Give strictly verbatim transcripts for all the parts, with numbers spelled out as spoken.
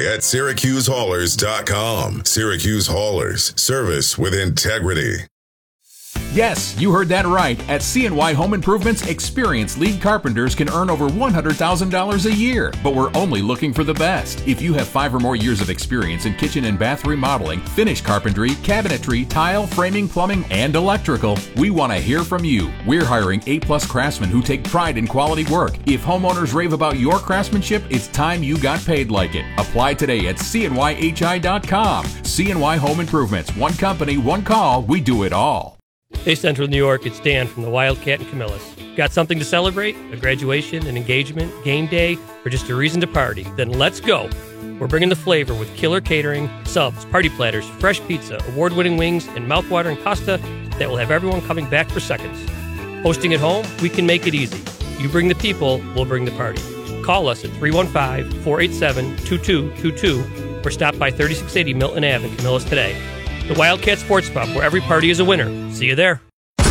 today at Syracuse Haulers dot com. Syracuse Haulers, service with integrity. Yes, you heard that right. At C N Y Home Improvements, experienced lead carpenters can earn over one hundred thousand dollars a year, but we're only looking for the best. If you have five or more years of experience in kitchen and bath remodeling, finish carpentry, cabinetry, tile, framing, plumbing, and electrical, we want to hear from you. We're hiring A-plus craftsmen who take pride in quality work. If homeowners rave about your craftsmanship, it's time you got paid like it. Apply today at C N Y H I dot com. C N Y Home Improvements. One company, one call. We do it all. Hey, Central New York, it's Dan from the Wildcat and Camillus. Got something to celebrate? A graduation, an engagement, game day, or just a reason to party? Then let's go. We're bringing the flavor with killer catering, subs, party platters, fresh pizza, award-winning wings, and mouth-watering pasta that will have everyone coming back for seconds. Hosting at home? We can make it easy. You bring the people, we'll bring the party. Call us at three one five, four eight seven, two two two two or stop by thirty-six eighty Milton Avenue in Camillus today. The Wildcat Sports Pub, where every party is a winner. See you there.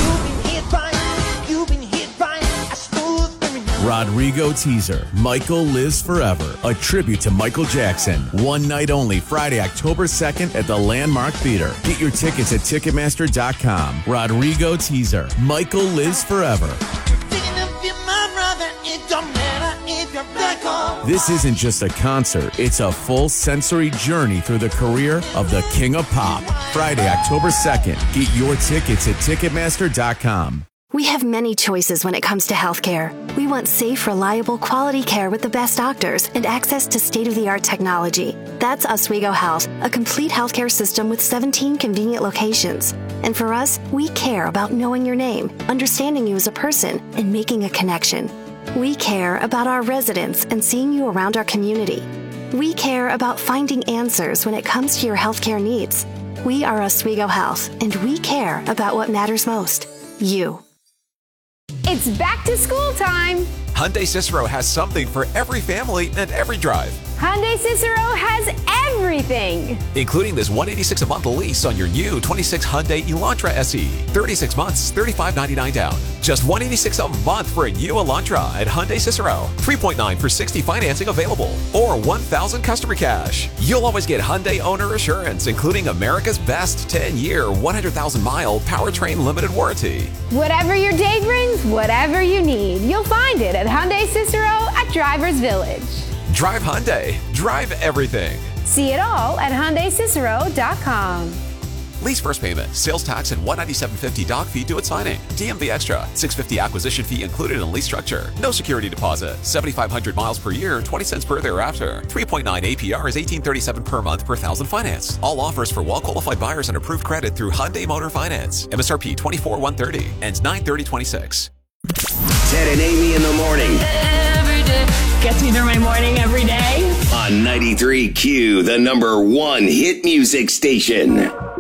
Rodrigo Teaser, Michael Lives Forever, a tribute to Michael Jackson. One night only, Friday, October second at the Landmark Theater. Get your tickets at Ticketmaster dot com. Rodrigo Teaser, Michael Lives Forever. This isn't just a concert, it's a full sensory journey through the career of the King of Pop. Friday, October second. Get your tickets at Ticketmaster dot com. We have many choices when it comes to healthcare. We want safe, reliable, quality care with the best doctors and access to state-of-the-art technology. That's Oswego Health, a complete healthcare system with seventeen convenient locations. And for us, we care about knowing your name, understanding you as a person, and making a connection. We care about our residents and seeing you around our community. We care about finding answers when it comes to your healthcare needs. We are Oswego Health, and we care about what matters most, you. It's back to school time. Hyundai Cicero has something for every family and every drive. Hyundai Cicero has everything, including this one hundred eighty-six dollars a month lease on your new twenty-six Hyundai Elantra S E. thirty-six months, thirty-five ninety-nine down. Just one hundred eighty-six dollars a month for a new Elantra at Hyundai Cicero. three point nine for sixty financing available, or one thousand customer cash. You'll always get Hyundai owner assurance, including America's best ten-year, one hundred thousand mile powertrain limited warranty. Whatever your day brings, whatever you need, you'll find it at Hyundai Cicero at Drivers Village. Drive Hyundai. Drive everything. See it all at Hyundai Cicero dot com. Lease first payment, sales tax, and one hundred ninety-seven fifty doc fee due at signing. D M V extra, six hundred fifty acquisition fee included in lease structure. No security deposit. seventy-five hundred miles per year, twenty cents per thereafter. three point nine A P R is eighteen thirty-seven per month per thousand finance. All offers for well-qualified buyers and approved credit through Hyundai Motor Finance. M S R P twenty-four one thirty, ends nine thirty twenty-six. Ted and Amy in the morning. Every day. Gets me through my morning every day. On ninety-three Q, the number one hit music station.